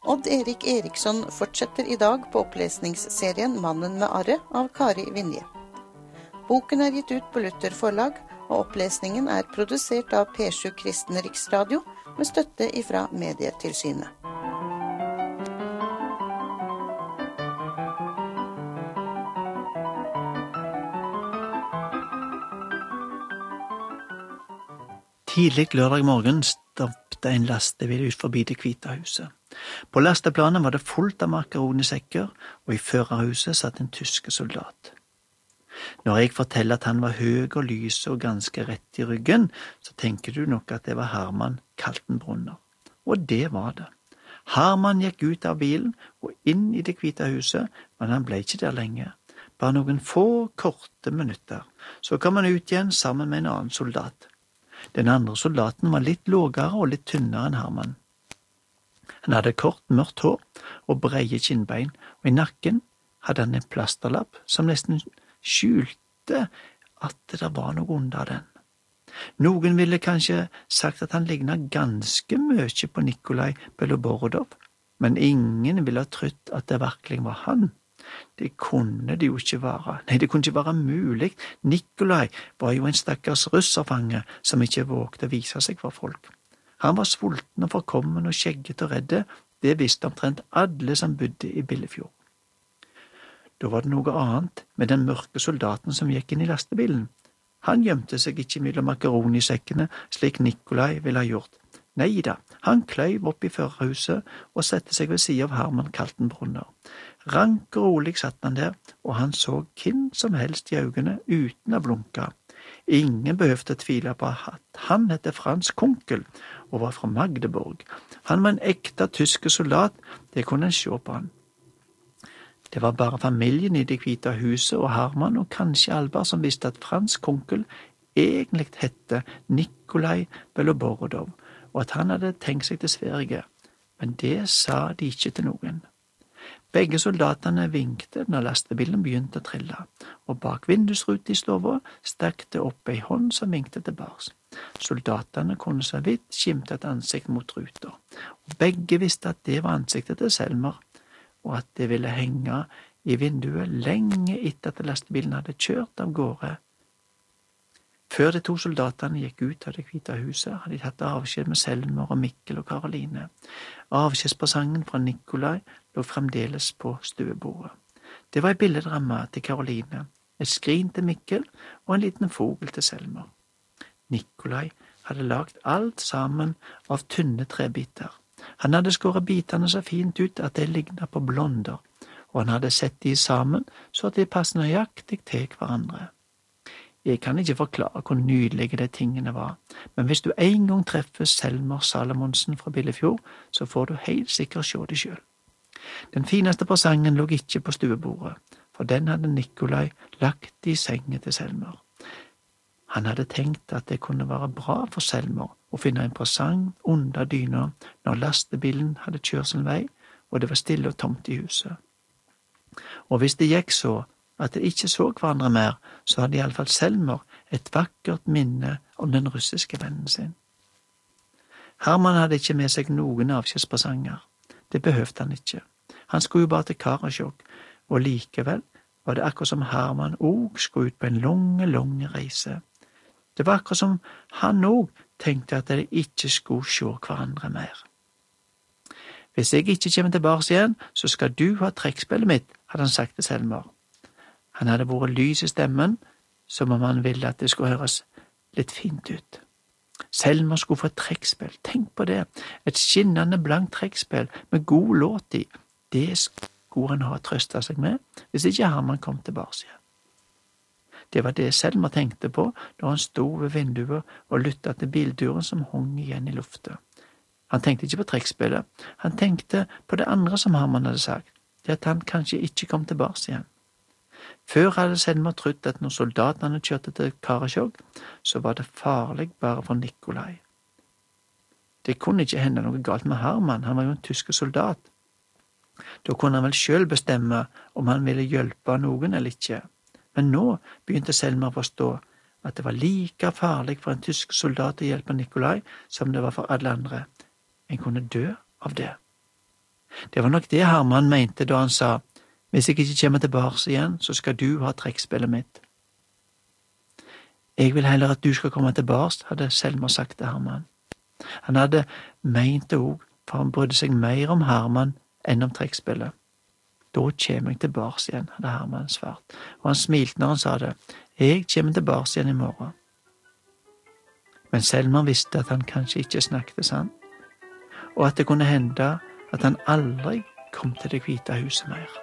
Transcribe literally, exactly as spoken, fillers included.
Odd Erik Eriksson fortsetter i dag på opplesningsserien Mannen med arret av Kari Vinje. Boken er gitt ut på Luther forlag, og opplesningen er produsert av P sju Kristen Riksradio med støtte ifra Medietilsynet. Tidlig lørdag morgen stoppte en lastebil ut forbi det hvite huset. På lasteplanet var det fullt av makaronisekker, og i førerhuset satt en tyske soldat. Når jeg forteller at han var høy og lys og ganske rett i ryggen, så tenker du nok at det var Herman Kaltenbrunner. Og det var det. Herman gikk ut av bilen og inn i det hvite huset, men han ble ikke der lenge. Bare noen få, korte minutter. Så kom han ut igjen sammen med en annen soldat. Den andre soldaten var litt lågere og litt tynnere enn Herman. Han hadde kort, mørkt hår og breie kinnbein, og i nakken hadde han en plasterlapp som nesten skjulte at det var noe under den. Noen ville kanskje sagt at han lignet ganske mye på Nikolai Beloborodov, men ingen ville ha trodd at det virkelig var han. Det kunne det jo ikke være. Nei, det kunne ikke være mulig. Nikolai var jo en stakkars russerfange som ikke vågte å vise seg for folk. Han var sulten og forkommen og skjegget og redde. Det visste omtrent alle som bodde i Billefjord. Da var det noe annet med den mørke soldaten som gikk inn i lastebilen. Han gjemte seg ikke mellom makaronisekkene slik Nikolai ville ha gjort. Neida, han kløyv opp i førerhuset og sette seg ved siden av Herman Kaltenbrunner. Rank og rolig satt han der, og han så hvem som helst i øynene uten å blunke. Ingen behøvde tvile på at han hette Frans Kunkel og var fra Magdeburg. Han var en ekte tyske soldat, det kunne en se på han. Det var bare familien i det hvite huset og Herman og kanskje Alvar som visste at Frans Kunkel egentlig hette Nikolai Beloborodov, og at han hadde tenkt seg til Sverige, men det sa de ikke til noen. Begge soldatene vinkte når lastebilen begynte å trille, og bak vindusruten i stua stakk det opp ei hånd som vinkte tilbake. Soldatene kunne så vidt skimte et ansikt mot ruta, og begge visste at det var ansiktet til Selmer, og at det ville henge i vinduet lenge etter at lastebilen hadde kjørt av gårde. Før de to soldatene gikk ut av det hvite huset, hadde de tatt avskjed med Selmer og Mikkel og Karoline. Avskjedspresangen fra Nikolai lå fremdeles på stuebordet. Det var en billedramme til Karoline, et skrin til Mikkel og en liten fogel til Selmer. Nikolai hadde lagt alt sammen av tynne trebiter. Han hadde skåret bitene så fint ut at de lignet på blonder, og han hadde sett de sammen så at de passet nøyaktig til hverandre. Jeg kan ikke forklare hvor nydelige de tingene var, men hvis du en gang treffer Selmer Salomonsen fra Billefjord, så får du helt sikkert se det selv. Den fineste presangen lå ikke på stuebordet, for den hadde Nikolai lagt i sengen til Selmer. Han hadde tenkt at det kunne være bra for Selmer å finne en presang under dyna når lastebilen hadde kjørt sin vei, og det var stille og tomt i huset. Og hvis det gikk så, at de ikke så hverandre mer, så hadde i alle fall Selmer et vakkert minne om den russiske vennen sin. Herman hadde ikke med seg noen avskjedspresanger. Det behøvde han ikke. Han skulle jo bare til Karasjok, og likevel var det akkurat som Herman også skulle ut på en lang, lang reise. Det var akkurat som han også tenkte at de ikke skulle se hverandre mer. Hvis jeg ikke kommer tilbake igjen, så skal du ha trekkspillet mitt, hadde han sagt til Selmer. Han hadde vært lys i stemmen, som om han ville at det skulle høres litt fint ut. Selmer skulle få et trekkspill, tenk på det, et skinnende blankt trekkspill med god låt i. Det skulle han ha trøstet seg med, hvis ikke Herman kom tilbake igjen. Det var det Selmer tenkte på når han stod ved vinduet og lyttet til bilturen som hung igjen i luftet. Han tenkte ikke på trekkspillet, han tenkte på det andre som Herman hadde sagt, det at han kanskje ikke kom tilbake igjen. Før hadde Selmer trodd at når soldatene kjørte til Karasjok, så var det farlig bare for Nikolai. Det kunne ikke hende noe galt med Herman, han var jo en tyske soldat. Da kunne han vel selv bestemme om han ville hjelpe noen eller ikke. Men nå begynte Selmer å forstå at det var like farlig for en tysk soldat å hjelpe Nikolai som det var for alle andre. En kunne dø av det. Det var nok det Herman mente da han sa, hvis jeg ikke kommer tilbake igjen, så skal du ha trekkspillet mitt. Jeg vil heller at du skal komme tilbake, hadde Selma sagt til Herman. Han hadde ment det også, for han brydde seg mer om Herman enn om trekkspillet. Da kommer jeg tilbake igjen, hadde Herman svart, og han smilte når han sa det. Jeg kommer tilbake igjen i morgen. Men Selma visste at han kanskje ikke snakket sant, og at det kunne hende at han aldri kom til Det hvite huset mer.